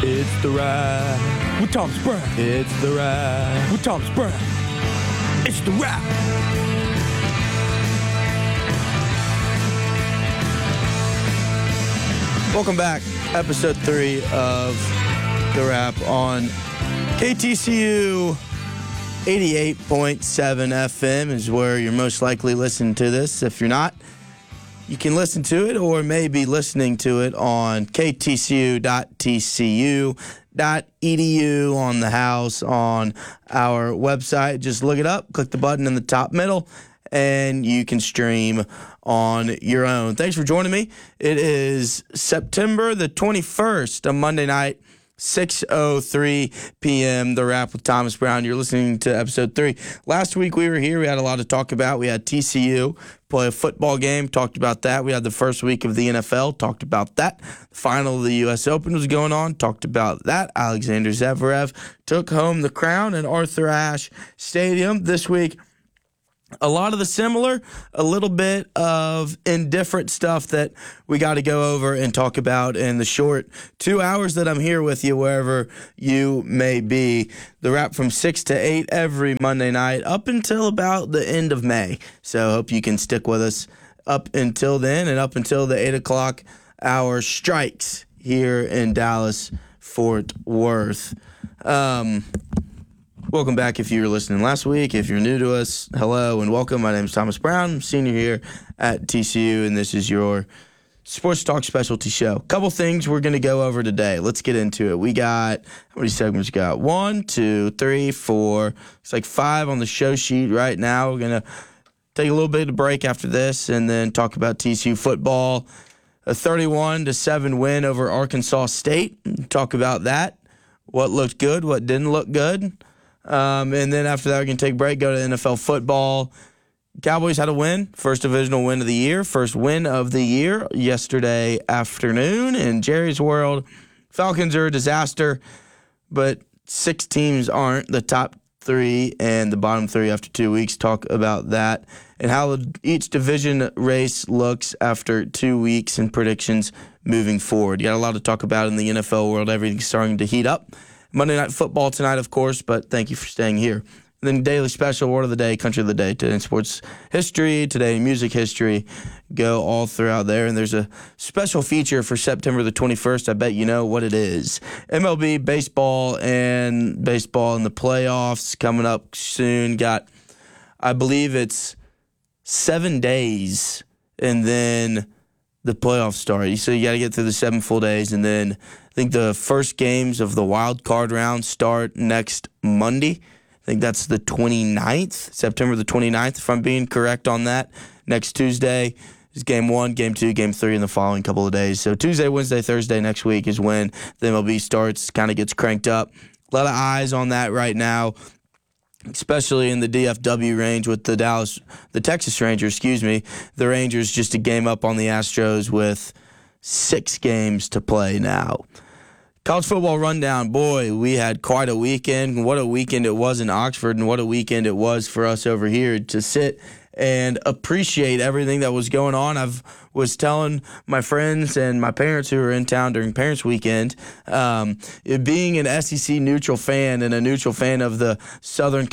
It's the rap with Thomas Brown. It's the rap with Thomas Brown. It's the rap. Welcome back. Episode 3 of The Rap on KTCU 88.7 FM is where you're most likely listening to this. If you're not, you can listen to it or maybe listening to it on ktcu.tcu.edu on the house on our website. Just look it up, click the button in the top middle, and you can stream on your own. Thanks for joining me. It is September the 21st, a Monday night, 6:03 p.m. The Rap with Thomas Brown. You're listening to episode 3. Last week we were here. We had a lot to talk about. We had TCU play a football game. Talked about that. We had the first week of the NFL. Talked about that. The final of the U.S. Open was going on. Talked about that. Alexander Zverev took home the crown in Arthur Ashe Stadium this week. A lot of the similar, a little bit of indifferent stuff that we got to go over and talk about in the short 2 hours that I'm here with you, wherever you may be. The Rap from 6 to 8 every Monday night up until about the end of May. So I hope you can stick with us up until then and up until the 8 o'clock hour strikes here in Dallas, Fort Worth. Welcome back if you were listening last week. If you're new to us, hello and welcome. My name is Thomas Brown. I'm senior here at TCU, and this is your Sports Talk Specialty Show. Couple things we're going to go over today. Let's get into it. We got, how many segments we got? 1, 2, 3, 4. It's like 5 on the show sheet right now. We're going to take a little bit of a break after this and then talk about TCU football. A 31-7 win over Arkansas State. Talk about that. What looked good, what didn't look good. And then after that, we can take a break, go to NFL football. Cowboys had a win, first divisional win of the year, first win of the year yesterday afternoon in Jerry's World. Falcons are a disaster, but 6 teams aren't. The top 3 and the bottom 3 after 2 weeks. Talk about that and how each division race looks after 2 weeks and predictions moving forward. You got a lot to talk about in the NFL world. Everything's starting to heat up. Monday Night Football tonight, of course, but thank you for staying here. And then daily special, word of the day, country of the day, today in sports history, today in music history, go all throughout there. And there's a special feature for September the 21st. I bet you know what it is. MLB, baseball in the playoffs coming up soon. Got, I believe it's 7 days, and then the playoffs start. So you got to get through the 7 full days, and then I think the first games of the wild card round start next Monday. I think that's the 29th, September the 29th, if I'm being correct on that. Next Tuesday is game 1, game 2, game 3 in the following couple of days. So Tuesday, Wednesday, Thursday next week is when the MLB starts, kind of gets cranked up. A lot of eyes on that right now, especially in the DFW range with the Texas Rangers, The Rangers just a game up on the Astros with 6 games to play now. College football rundown, boy, we had quite a weekend. What a weekend it was in Oxford, and what a weekend it was for us over here to sit and appreciate everything that was going on. I was telling my friends and my parents who were in town during Parents Weekend, being an SEC neutral fan and a neutral fan of the Southeastern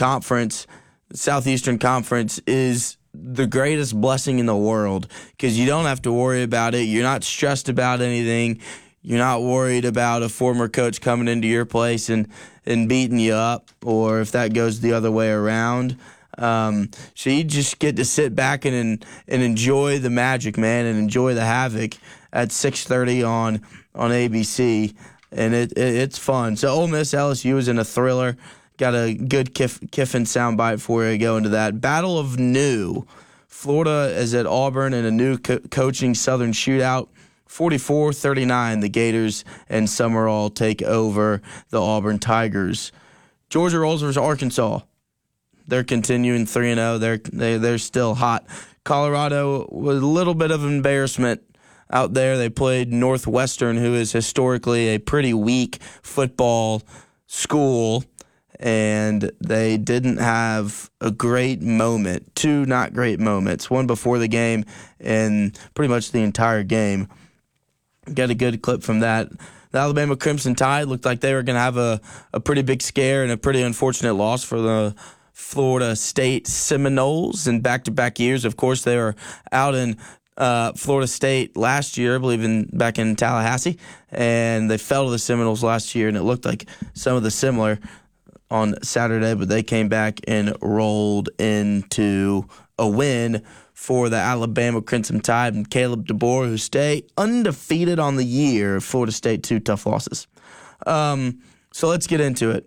Conference is the greatest blessing in the world because you don't have to worry about it. You're not stressed about anything. You're not worried about a former coach coming into your place and beating you up, or if that goes the other way around. So you just get to sit back and enjoy the magic, man, and enjoy the havoc at 6:30 on ABC, and it's fun. So Ole Miss LSU is in a thriller. Got a good Kiffin soundbite for you. Go into that. Battle of New. Florida is at Auburn in a new coaching Southern shootout. 44-39, the Gators and Summerall take over the Auburn Tigers. Georgia rolls versus Arkansas. They're continuing 3-0. They're still hot. Colorado was a little bit of embarrassment out there. They played Northwestern, who is historically a pretty weak football school, and they didn't have a great moment. 2 not great moments. One before the game and pretty much the entire game. Got a good clip from that. The Alabama Crimson Tide looked like they were going to have a pretty big scare and a pretty unfortunate loss for the Florida State Seminoles in back-to-back years. Of course, they were out in Florida State last year, I believe back in Tallahassee, and they fell to the Seminoles last year, and it looked like some of the similar on Saturday, but they came back and rolled into a win for the Alabama Crimson Tide and Caleb DeBoer, who stay undefeated on the year. Florida State, 2 tough losses. So let's get into it.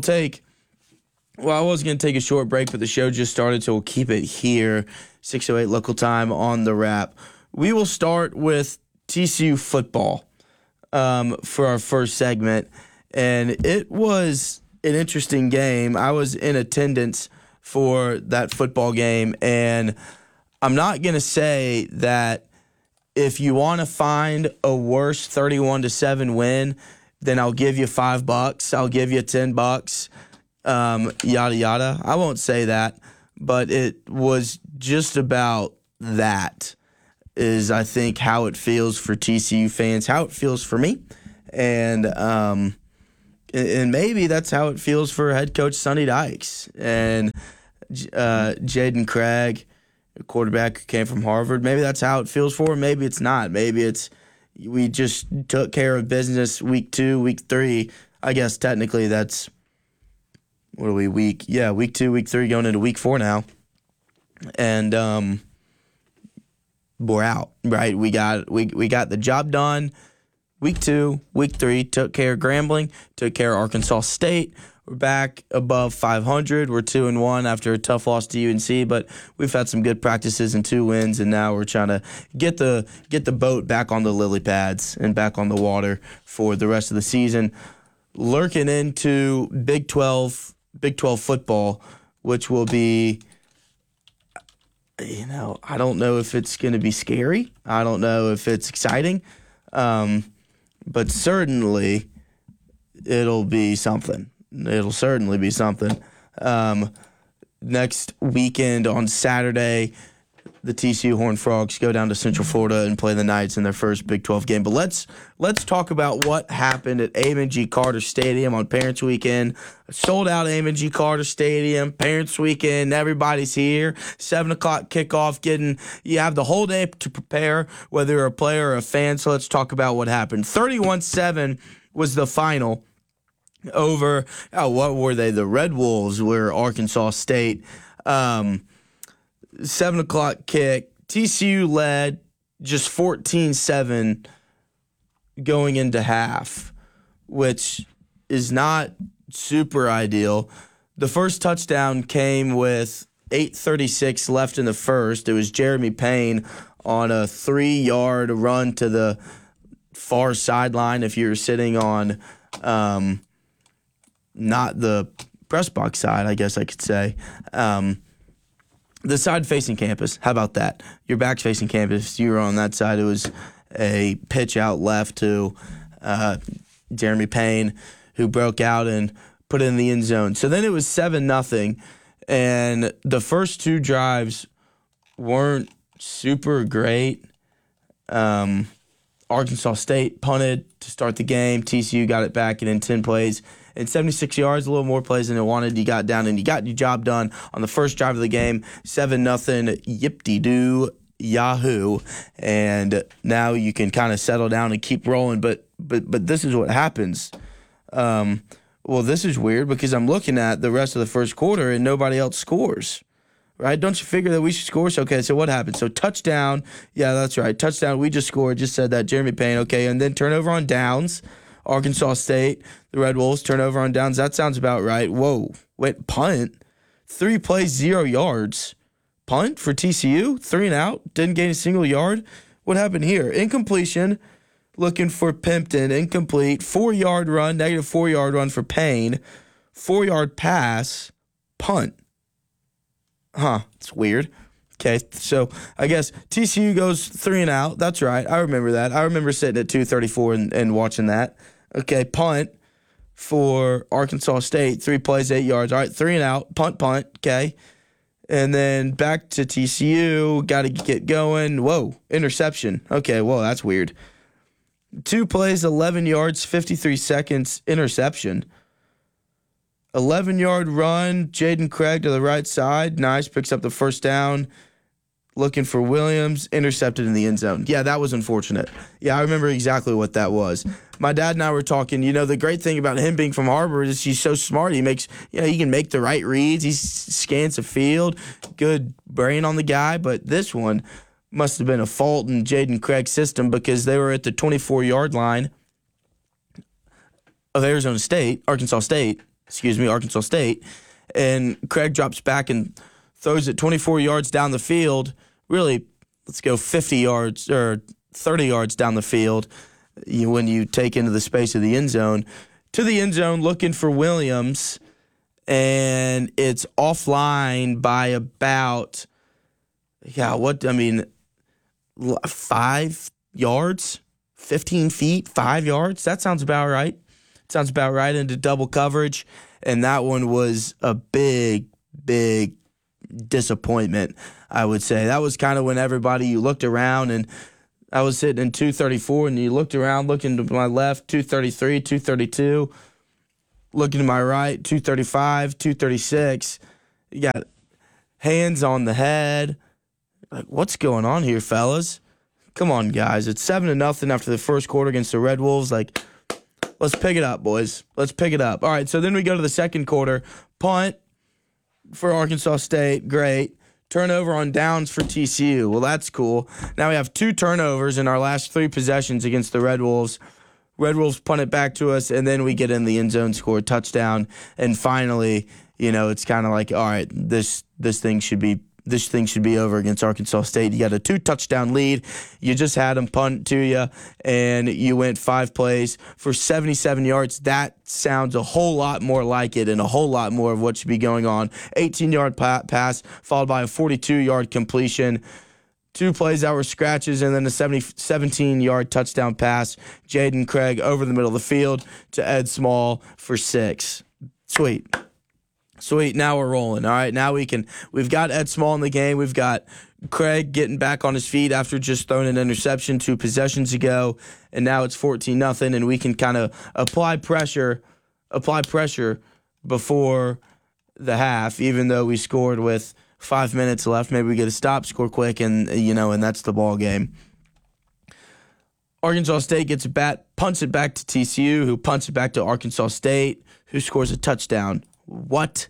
I was going to take a short break, but the show just started, so we'll keep it here. 6:08 local time on the wrap. We will start with TCU football for our first segment, and it was an interesting game. I was in attendance for that football game, and I'm not going to say that if you want to find a worse 31-7 win, then I'll give you $5. I'll give you $10. Yada yada. I won't say that, but it was just about that. Is I think how it feels for TCU fans, how it feels for me, and maybe that's how it feels for head coach Sonny Dykes and Jaden Craig, a quarterback who came from Harvard. Maybe that's how it feels for him. Maybe it's not. Maybe it's we just took care of business week 2, week 3. I guess technically that's what are we week 2, week 3, going into week 4 now, and we're out. Right, we got the job done. Week 2, week 3, took care of Grambling, took care of Arkansas State. We're back above 500. We're 2-1 after a tough loss to UNC, but we've had some good practices and 2 wins, and now we're trying to get the boat back on the lily pads and back on the water for the rest of the season. Lurking into Big 12 football, which will be, I don't know if it's going to be scary. I don't know if it's exciting. But certainly it'll be something. It'll certainly be something. Next weekend on Saturday, the TCU Horned Frogs go down to Central Florida and play the Knights in their first Big 12 game. But let's talk about what happened at Amon G. Carter Stadium on Parents Weekend. Sold out Amon G. Carter Stadium, Parents Weekend, everybody's here. 7 o'clock kickoff, you have the whole day to prepare, whether you're a player or a fan. So let's talk about what happened. 31-7 was the final over, what were they? The Red Wolves were Arkansas State. 7 o'clock kick. TCU led just 14-7 going into half, which is not super ideal. The first touchdown came with 8:36 left in the first. It was Jeremy Payne on a 3-yard run to the far sideline if you're sitting on not the press box side, I guess I could say. The side facing campus. How about that? Your back's facing campus. You were on that side. It was a pitch out left to Jeremy Payne, who broke out and put it in the end zone. So then it was 7-0, and the first 2 drives weren't super great. Arkansas State punted to start the game. TCU got it back, and in 10 plays and 76 yards, a little more plays than it wanted. You got down and you got your job done on the first drive of the game. 7-0, yip-de-doo, Yahoo. And now you can kind of settle down and keep rolling. But this is what happens. Well, this is weird because I'm looking at the rest of the first quarter and nobody else scores. Right? Don't you figure that we should score? So, okay, so what happened? So touchdown. Yeah, that's right. Touchdown. We just scored. Just said that. Jeremy Payne. Okay, and then turnover on downs. Arkansas State, the Red Wolves, turnover on downs. That sounds about right. Whoa. Wait, punt? 3 plays, 0 yards. Punt for TCU? 3 and out. Didn't gain a single yard. What happened here? Incompletion. Looking for Pimpton. Incomplete. 4-yard run. Negative 4-yard run for Payne. 4-yard pass. Punt. Huh. It's weird. Okay, so I guess TCU goes 3 and out. That's right. I remember that. I remember sitting at 2:34 and watching that. Okay, punt for Arkansas State. 3 plays, 8 yards. All right, 3 and out. Punt. Okay. And then back to TCU. Got to get going. Whoa, interception. Okay, whoa, that's weird. 2 plays, 11 yards, 53 seconds, interception. 11-yard run, Jaden Craig to the right side. Nice, picks up the first down. Looking for Williams, intercepted in the end zone. Yeah, that was unfortunate. Yeah, I remember exactly what that was. My dad and I were talking, the great thing about him being from Harvard is he's so smart. He makes, he can make the right reads. He scans the field. Good brain on the guy. But this one must have been a fault in Jaden Craig's system because they were at the 24-yard line of Arkansas State. And Craig drops back and throws it 24 yards down the field. Really, let's go 50 yards or 30 yards down the field when you take into the space of the end zone. To the end zone looking for Williams, and it's offline by about, 5 yards, 15 feet, 5 yards. That sounds about right. Sounds about right into double coverage, and that one was a big, big disappointment, I would say. That was kind of when you looked around, and I was sitting in 234, and you looked around, looking to my left, 233, 232, looking to my right, 235, 236. You got hands on the head. Like, what's going on here, fellas? Come on, guys. It's 7-0 after the first quarter against the Red Wolves. Let's pick it up, boys. Let's pick it up. All right, so then we go to the second quarter. Punt for Arkansas State. Great. Turnover on downs for TCU. Well, that's cool. Now we have 2 turnovers in our last 3 possessions against the Red Wolves. Red Wolves punt it back to us, and then we get in the end zone, score a touchdown, and finally, it's kind of like, all right, this thing should be over against Arkansas State. You got a 2-touchdown lead. You just had them punt to you, and you went 5 plays for 77 yards. That sounds a whole lot more like it and a whole lot more of what should be going on. 18-yard pass followed by a 42-yard completion. 2 plays that were scratches, and then a 17-yard touchdown pass. Jaden Craig over the middle of the field to Ed Small for 6. Sweet, now we're rolling. All right, now we've got Ed Small in the game. We've got Craig getting back on his feet after just throwing an interception 2 possessions ago, and now it's 14-0, and we can kind of apply pressure before the half, even though we scored with 5 minutes left. Maybe we get a stop, score quick, and that's the ball game. Arkansas State gets it back, punts it back to TCU, who punts it back to Arkansas State, who scores a touchdown. What?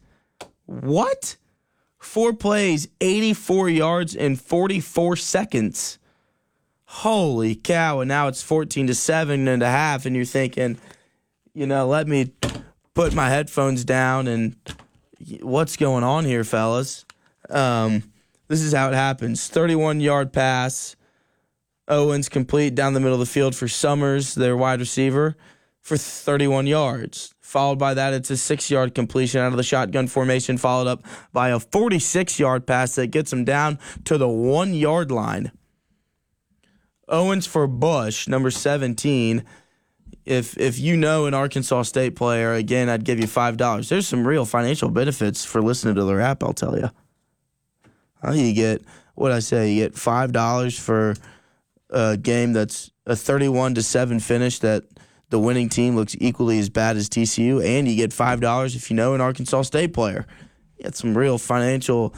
4 plays, 84 yards in 44 seconds. Holy cow. And now it's 14-7.5, and you're thinking, let me put my headphones down and what's going on here, fellas? This is how it happens. 31-yard pass. Owens complete down the middle of the field for Summers, their wide receiver, for 31 yards. Followed by that, it's a 6-yard completion out of the shotgun formation, followed up by a 46-yard pass that gets him down to the 1-yard line. Owens for Bush, number 17. If you know an Arkansas State player, again, I'd give you $5. There's some real financial benefits for listening to the rap, I'll tell you. You get, you get $5 for a game that's a 31-7 finish that the winning team looks equally as bad as TCU, and you get $5 if you know an Arkansas State player. You get some real financial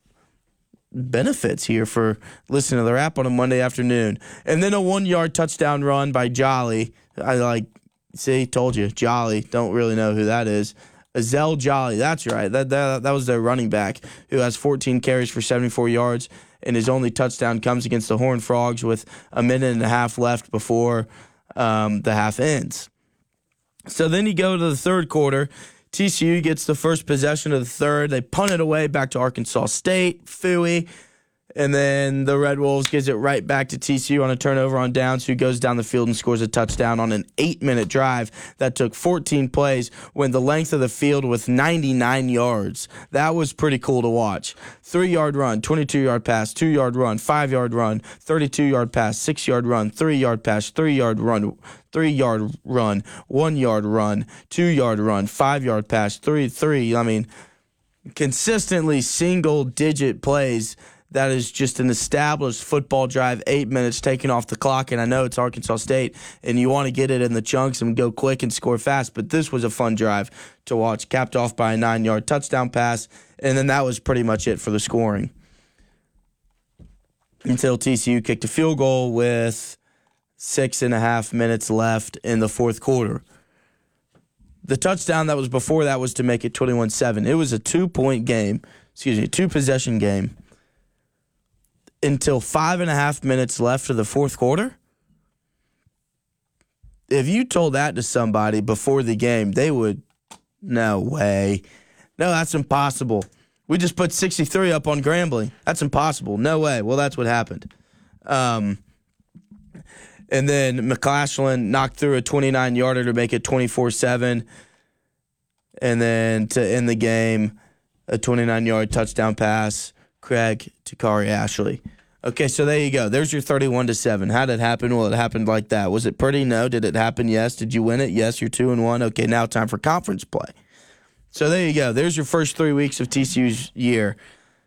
benefits here for listening to the rap on a Monday afternoon. And then a 1-yard touchdown run by Jolly. Told you, Jolly. Don't really know who that is. Azell Jolly, that's right. That was their running back who has 14 carries for 74 yards, and his only touchdown comes against the Horned Frogs with a minute and a half left before the half ends. So then you go to the third quarter. TCU gets the first possession of the third. They punt it away back to Arkansas State, Fooey. And then the Red Wolves gives it right back to TCU on a turnover on downs, who goes down the field and scores a touchdown on an 8-minute drive that took 14 plays, went the length of the field with 99 yards. That was pretty cool to watch. 3-yard run, 22-yard pass, 2-yard run, 5-yard run, 32-yard pass, 6-yard run, 3-yard pass, 3-yard run, 3-yard run, 1-yard run, 2-yard run, 5-yard pass, 3. Consistently single-digit plays that is just an established football drive, 8 minutes taken off the clock, and I know it's Arkansas State, and you want to get it in the chunks and go quick and score fast, but this was a fun drive to watch, capped off by a 9-yard touchdown pass, and then that was pretty much it for the scoring. Until TCU kicked a field goal with 6.5 minutes left in the fourth quarter. The touchdown that was before that was to make it 21-7. It was a two-possession game until 5.5 minutes left of the fourth quarter. If you told that to somebody before the game, they would, no way. No, that's impossible. We just put 63 up on Grambling. That's impossible. No way. Well, that's what happened. And then McCasland knocked through a 29-yarder to make it 24-7. And then to end the game, a 29-yard touchdown pass, Craig to Kari Ashley. Okay, so there you go. There's your 31-7. How did it happen? Well, it happened like that. Was it pretty? No. Did it happen? Yes. Did you win it? Yes. You're 2-1. Okay, now time for conference play. So there you go. There's your first 3 weeks of TCU's year.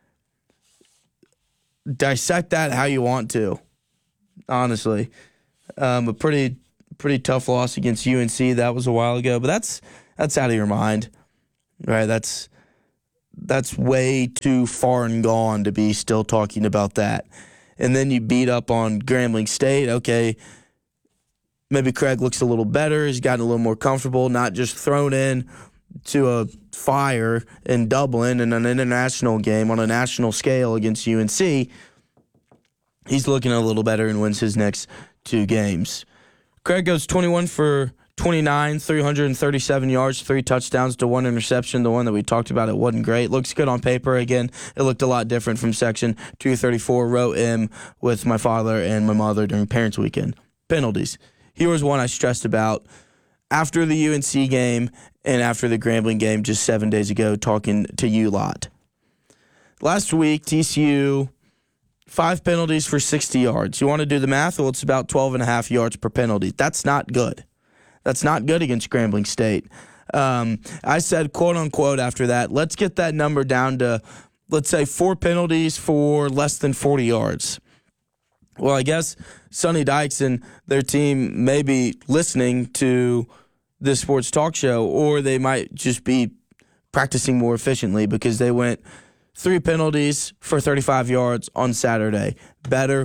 Dissect that how you want to, honestly. A pretty tough loss against UNC. That was a while ago, but that's out of your mind, right? That's way too far and gone to be still talking about that. And then you beat up on Grambling State. Okay, maybe Craig looks a little better. He's gotten a little more comfortable, not just thrown in to a fire in Dublin in an international game on a national scale against UNC. He's looking a little better and wins his next 2 games. Craig goes 21 for 29, 337 yards, 3 touchdowns to 1 interception. The one that we talked about, it wasn't great. Looks good on paper. Again, it looked a lot different from section 234. Row M with my father and my mother during Parents' Weekend. Penalties. Here was one I stressed about after the UNC game and after the Grambling game just 7 days ago, talking to you lot. Last week, TCU, 5 penalties for 60 yards. You want to do the math? Well, it's about 12.5 yards per penalty. That's not good. That's not good against Grambling State. I said, quote unquote, after that, let's get that number down to, let's say, 4 penalties for less than 40 yards. Well, I guess Sonny Dykes and their team may be listening to this sports talk show, or they might just be practicing more efficiently because they went 3 penalties for 35 yards on Saturday. Better,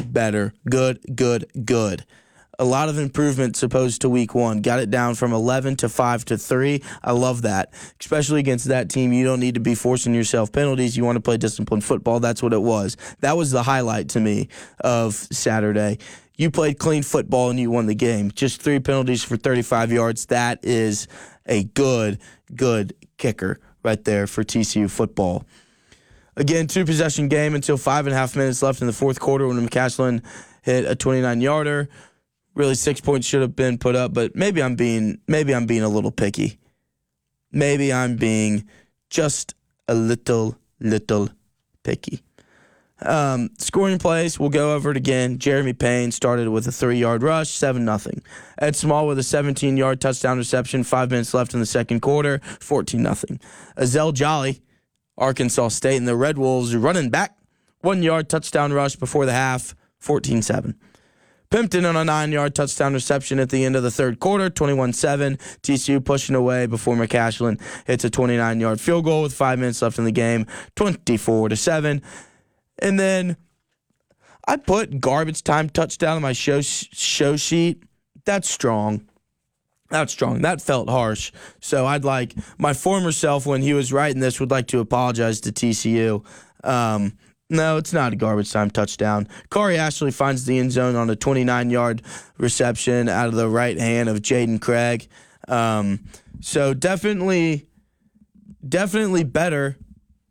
good. A lot of improvement supposed to week 1. Got it down from 11 to 5 to 3. I love that, especially against that team. You don't need to be forcing yourself penalties. You want to play disciplined football. That's what it was. That was the highlight to me of Saturday. You played clean football and you won the game. Just 3 penalties for 35 yards. That is a good kicker right there for TCU football. Again, 2-possession game until 5.5 minutes left in the fourth quarter when McCasland hit a 29-yarder. Really, 6 points should have been put up, but maybe I'm being a little picky. Maybe I'm being just a little picky. Scoring plays, we'll go over it again. Jeremy Payne started with a 3-yard rush, 7-0. Ed Small with a 17-yard touchdown reception, 5 minutes left in the second quarter, 14-0. Azell Jolly, Arkansas State, and the Red Wolves running back, 1-yard touchdown rush before the half, 14-7. Pimpton on a 9-yard touchdown reception at the end of the third quarter, 21-7. TCU pushing away before McCasland hits a 29-yard field goal with 5 minutes left in the game, 24-7. And then I put garbage time touchdown on my show sheet. That's strong. That felt harsh. So I'd like my former self, when he was writing this, would like to apologize to TCU. No, it's not a garbage time touchdown. Kari Ashley finds the end zone on a 29-yard reception out of the right hand of Jaden Craig. So definitely better.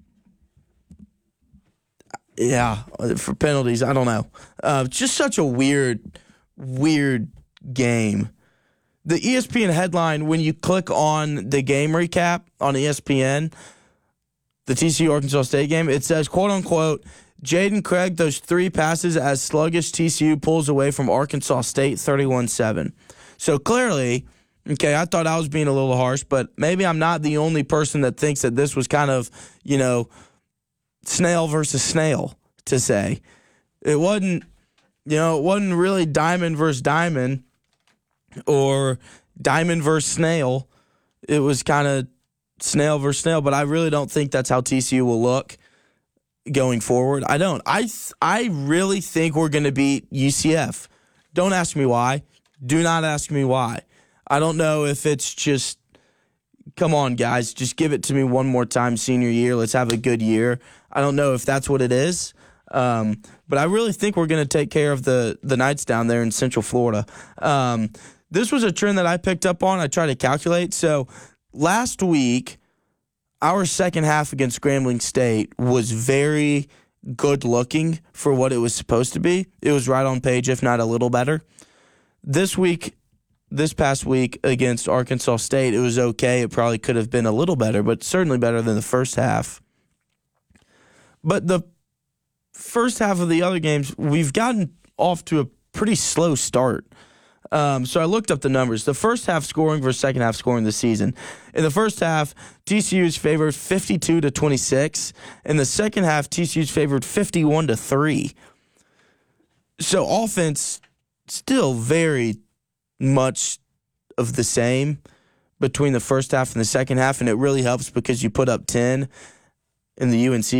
Yeah, for penalties, I don't know. Just such a weird game. The ESPN headline, when you click on the game recap on ESPN, the TCU Arkansas State game, it says, quote unquote, Jaden Craig, those 3 passes as sluggish TCU pulls away from Arkansas State 31-7. So clearly, okay, I thought I was being a little harsh, but maybe I'm not the only person that thinks that this was kind of, snail versus snail. to say. It wasn't really diamond versus diamond or diamond versus snail. It was kind of snail versus snail, but I really don't think that's how TCU will look going forward. I don't. I really think we're going to beat UCF. Don't ask me why. Do not ask me why. I don't know if it's just, come on, guys, just give it to me one more time senior year. Let's have a good year. I don't know if that's what it is. But I really think we're going to take care of the Knights down there in Central Florida. This was a trend that I picked up on. I tried to calculate. So last week, our second half against Grambling State was very good looking for what it was supposed to be. It was right on page, if not a little better. This past week against Arkansas State, it was okay. It probably could have been a little better, but certainly better than the first half. But the first half of the other games, we've gotten off to a pretty slow start. So I looked up the numbers. The first half scoring versus second half scoring this season. In the first half, TCU's favored 52-26. In the second half, TCU's favored 51-3. So offense still very much of the same between the first half and the second half, and it really helps because you put up 10 in the UNC